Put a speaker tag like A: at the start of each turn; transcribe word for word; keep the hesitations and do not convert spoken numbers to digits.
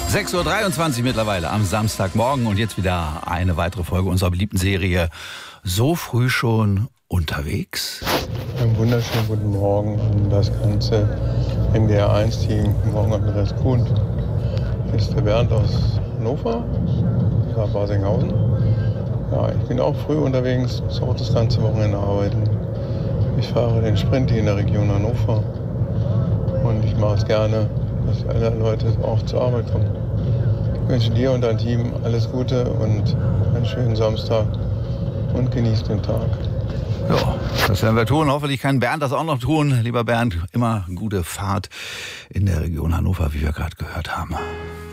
A: sechs Uhr dreiundzwanzig mittlerweile am Samstagmorgen und jetzt wieder eine weitere Folge unserer beliebten Serie So früh schon unterwegs?
B: Einen wunderschönen guten Morgen an das ganze N D R eins Team. Guten Morgen Andreas Kuhn. Hier ist der Bernd aus Hannover, da Basinghausen. Ja, ich bin auch früh unterwegs, muss auch das ganze Wochenende arbeiten. Ich fahre den Sprint hier in der Region Hannover und ich mache es gerne, dass alle Leute auch zur Arbeit kommen. Ich wünsche dir und dein Team alles Gute und einen schönen Samstag und genießt den Tag.
A: Ja, das werden wir tun. Hoffentlich kann Bernd das auch noch tun. Lieber Bernd, immer gute Fahrt in der Region Hannover, wie wir gerade gehört haben.